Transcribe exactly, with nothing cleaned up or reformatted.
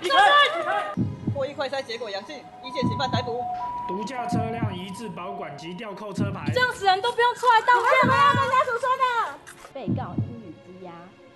离开！获益快筛结果阳性，一线嫌犯逮捕。 毒驾车辆移至保管及吊扣车牌。 这样子人都不用出来道歉吗？跟家属说的。被告因语羁押，